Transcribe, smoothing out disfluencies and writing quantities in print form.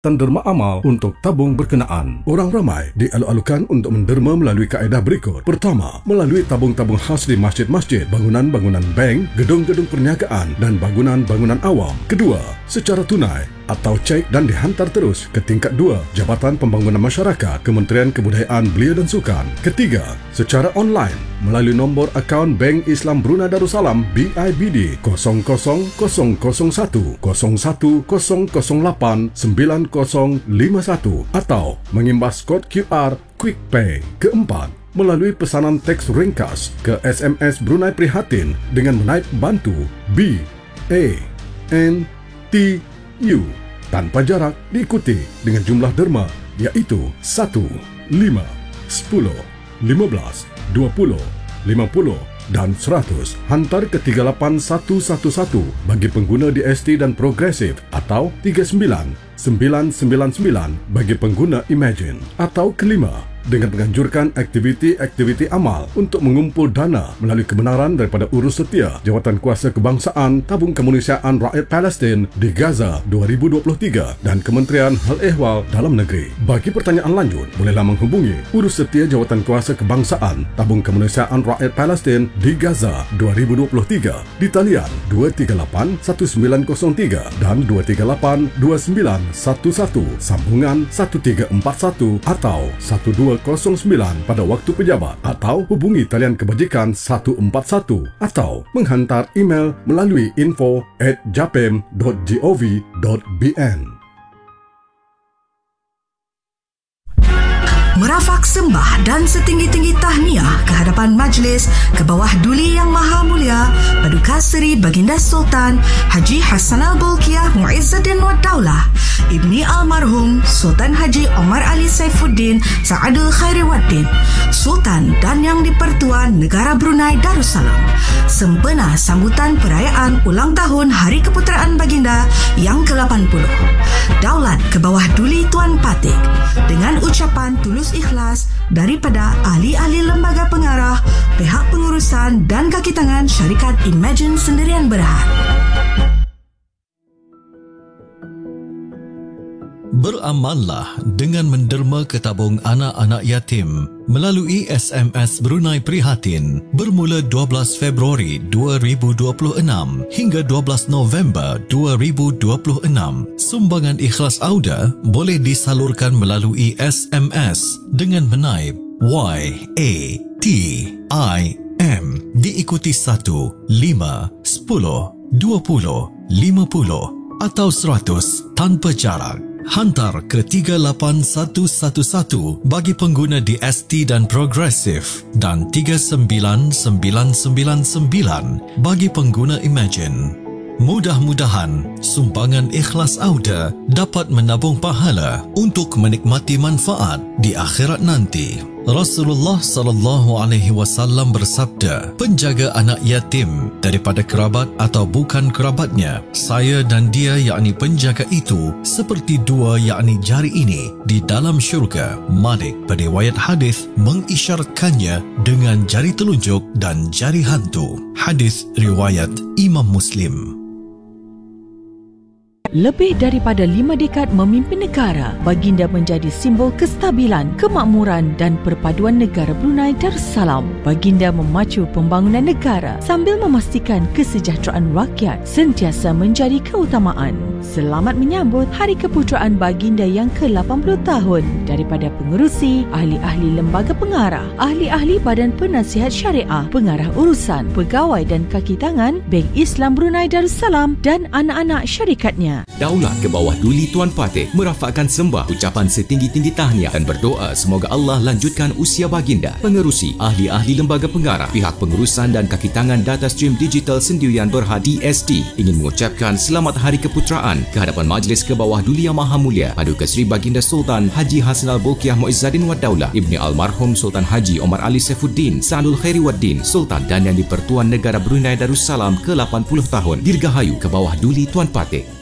dan derma amal untuk tabung berkenaan. Orang ramai dialu-alukan untuk menderma melalui kaedah berikut. Pertama, melalui tabung-tabung khas di masjid-masjid, bangunan-bangunan bank, gedung-gedung perniagaan dan bangunan-bangunan awam. Kedua, secara tunai atau cek dan dihantar terus ke tingkat 2 Jabatan Pembangunan Masyarakat, Kementerian Kebudayaan Belia dan Sukan. Ketiga, secara online melalui nombor akaun Bank Islam Brunei Darussalam BIBD 00010100089051 atau mengimbas kod QR QuickPay. Keempat, melalui pesanan teks ringkas ke SMS Brunei Prihatin dengan menaip bantu BANTU tanpa jarak, diikuti dengan jumlah derma iaitu 1, 5, 10, 15, 20, 50 dan 100. Hantar ke 38111 bagi pengguna DST dan Progresif atau 39999 bagi pengguna Imagine. Atau kelima, dengan menganjurkan aktiviti-aktiviti amal untuk mengumpul dana melalui kebenaran daripada Urus Setia Jawatan Kuasa Kebangsaan Tabung Kemanusiaan Rakyat Palestin di Gaza 2023 dan Kementerian Hal Ehwal Dalam Negeri. Bagi pertanyaan lanjut, bolehlah menghubungi Urus Setia Jawatan Kuasa Kebangsaan Tabung Kemanusiaan Rakyat Palestin di Gaza 2023 di talian 238-1903 dan 238-2911 sambungan 1341 atau 1209 pada waktu pejabat, atau hubungi talian kebajikan 141 atau menghantar email melalui info@japem.gov.bn. Merafak sembah dan setinggi-tinggi tahniah ke hadapan Majlis ke bawah Duli Yang Maha Mulia Paduka Seri Baginda Sultan Haji Hassanal Bolkiah Muizzuddin Wad Daulah Ibni Almarhum Sultan Haji Omar Ali Saifuddin Saadul Khairi Waddin, Sultan dan Yang di-Pertuan Negara Brunei Darussalam, sempena sambutan perayaan ulang tahun Hari Keputeraan Baginda yang ke-80. Daulat ke bawah Duli Tuan Patik dengan ucapan tulus ikhlas daripada ahli-ahli lembaga pengarah, pihak pengurusan dan kaki tangan syarikat Imagine Sendirian Berhad. Beramallah dengan menderma ke tabung anak-anak yatim melalui SMS Brunei Prihatin bermula 12 Februari 2026 hingga 12 November 2026. Sumbangan ikhlas Auda boleh disalurkan melalui SMS dengan menaip YATIM diikuti 1, 5, 10, 20, 50 atau 100 tanpa jarak. Hantar ke 38111 bagi pengguna DST dan Progresif dan 39999 bagi pengguna Imagine. Mudah-mudahan sumbangan ikhlas Auda dapat menabung pahala untuk menikmati manfaat di akhirat nanti. Rasulullah sallallahu alaihi wasallam bersabda, penjaga anak yatim daripada kerabat atau bukan kerabatnya, saya dan dia yakni penjaga itu seperti dua yakni jari ini di dalam syurga. Malik pada riwayat hadis mengisyaratkannya dengan jari telunjuk dan jari hantu. Hadis riwayat Imam Muslim. Lebih daripada 5 dekad memimpin negara, Baginda menjadi simbol kestabilan, kemakmuran dan perpaduan negara Brunei Darussalam. Baginda memacu pembangunan negara sambil memastikan kesejahteraan rakyat sentiasa menjadi keutamaan. Selamat menyambut Hari Keputeraan Baginda yang ke-80 tahun daripada pengerusi, ahli-ahli lembaga pengarah, ahli-ahli Badan Penasihat Syariah, pengarah urusan, pegawai dan kaki tangan Bank Islam Brunei Darussalam dan anak-anak syarikatnya. Daulat ke bawah Duli Tuan Patih merafakkan sembah ucapan setinggi-tinggi tahniah dan berdoa semoga Allah lanjutkan usia baginda. Pengerusi, ahli-ahli lembaga pengarah, pihak pengurusan dan kaki tangan Data Stream Digital Sendirian Berhad DST ingin mengucapkan selamat Hari Keputeraan ke hadapan Majlis ke bawah Duli Yang Maha Mulia Paduka Seri Baginda Sultan Haji Hassanal Bolkiah Muizzuddin Wad Daulah Ibni Almarhum Sultan Haji Omar Ali Saifuddin Saadul Khairi Waddin, Sultan dan Yang di-Pertuan Negara Brunei Darussalam ke-80 tahun. Dirgahayu ke bawah Duli Tuan Patih.